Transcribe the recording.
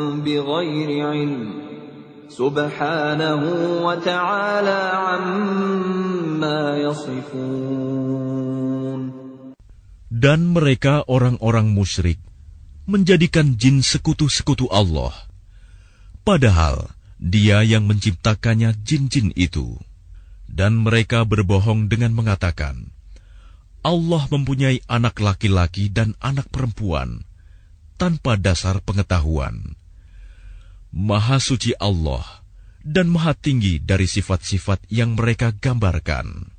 بغير علم سبحانه وتعالى عما يصفون. Dan mereka orang-orang musyrik menjadikan jin sekutu-sekutu Allah, padahal Dia yang menciptakannya jin-jin itu. Dan mereka berbohong dengan mengatakan, Allah mempunyai anak laki-laki dan anak perempuan, tanpa dasar pengetahuan. Maha suci Allah dan maha tinggi dari sifat-sifat yang mereka gambarkan.